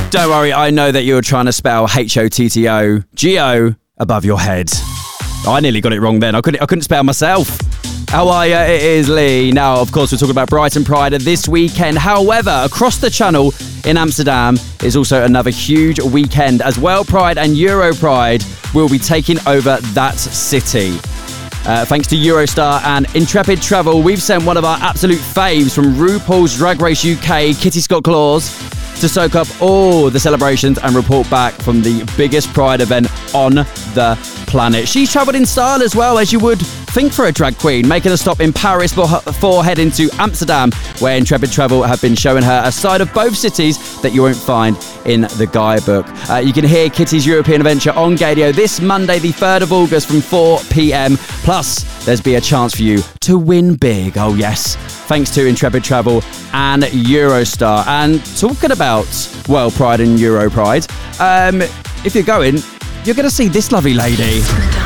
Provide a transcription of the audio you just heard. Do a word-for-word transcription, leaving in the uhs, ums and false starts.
Don't worry, I know that you were trying to spell H O T T O G O above your head. I nearly got it wrong then. I couldn't, I couldn't spell myself. How are you? It is Lee. Now, of course, we're talking about Brighton Pride this weekend. However, across the channel in Amsterdam is also another huge weekend as well. Pride and Euro Pride will be taking over that city. Uh, thanks to Eurostar and Intrepid Travel, we've sent one of our absolute faves from RuPaul's Drag Race U K, Kitty Scott-Claus, to soak up all the celebrations and report back from the biggest Pride event on the planet. She's travelled in style as well, as you would think for a drag queen, making a stop in Paris before heading to Amsterdam, where Intrepid Travel have been showing her a side of both cities that you won't find in the guidebook. Uh, you can hear Kitty's European adventure on Gaydio this Monday, the third of August from four p.m. Plus, there's be a chance for you to win big. Oh yes, thanks to Intrepid Travel and Eurostar. And talking about World Pride and Euro Pride, um, if you're going, you're going to see this lovely lady.